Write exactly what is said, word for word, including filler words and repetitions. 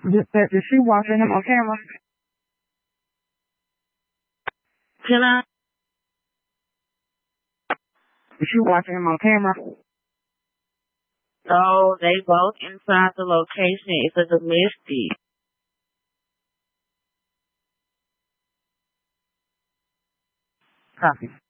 Did, did did she watching him on camera? Can I? Is she watching him on camera? No, they both inside the location. It's a domestic. Copy.